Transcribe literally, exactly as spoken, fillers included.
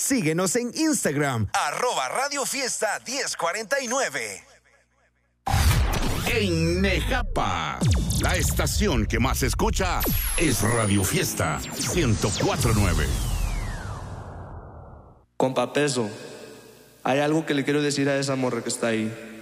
Síguenos en Instagram, arroba Radio Fiesta diez cuarenta y nueve. En Nejapa, la estación que más se escucha es Radio Fiesta ciento cuatro punto nueve. Compa Peso, hay algo que le quiero decir a esa morra que está ahí.